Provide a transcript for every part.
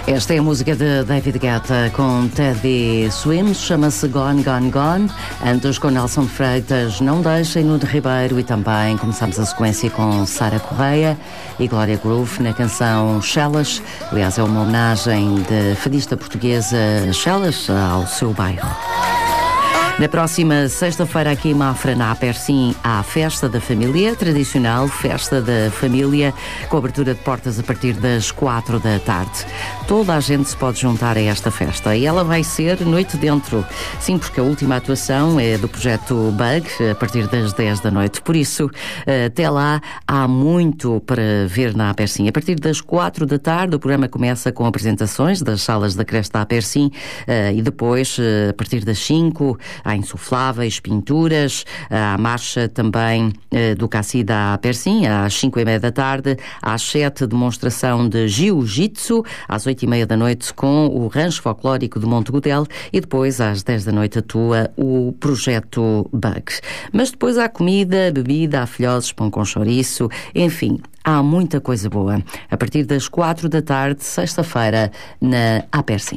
Esta é a música de David Guetta com Teddy Swims, chama-se Gone, Gone, Gone. Antes com Nelson Freitas, Não Deixem, Nuno Ribeiro, e também começamos a sequência com Sara Correia e Glória Groove na canção Chelas. Aliás, é uma homenagem de fadista portuguesa Chelas ao seu bairro. Na próxima sexta-feira, aqui em Mafra, na Apercim, há a Festa da Família, tradicional Festa da Família, com abertura de portas a partir das 4 da tarde. Toda a gente se pode juntar a esta festa e ela vai ser noite dentro. Sim, porque a última atuação é do projeto Bug, a partir das 10 da noite. Por isso, até lá, há muito para ver na Apercim. A partir das 4 da tarde, o programa começa com apresentações das salas da creche da Apercim e depois, a partir das 5, há insufláveis, pinturas, há a marcha também do Cassi da Apercim, às 5:30 da tarde, às 7, demonstração de Jiu-Jitsu, às 8:30 da noite com o Rancho Folclórico de Monte Godel e depois às 10 da noite atua o projeto Bug. Mas depois há comida, bebida, há filhoses, pão com chouriço, enfim, há muita coisa boa. A partir das 4 da tarde, sexta-feira, na Apercim.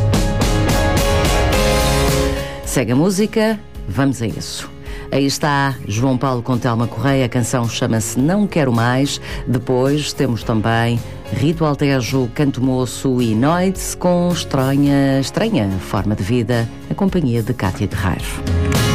Segue a música, vamos a isso. Aí está João Paulo com Telma Correia, a canção chama-se Não Quero Mais. Depois temos também Rito Altejo, Canto Moço e Noides com estranha forma de vida, a companhia de Cátia Terreiro.